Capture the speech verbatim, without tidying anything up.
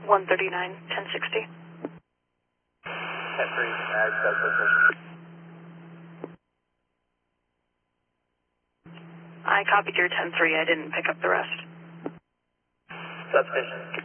one thirty-nine, ten sixty. ten three, ag, substation. I copied your ten three. I didn't pick up the rest. Substation.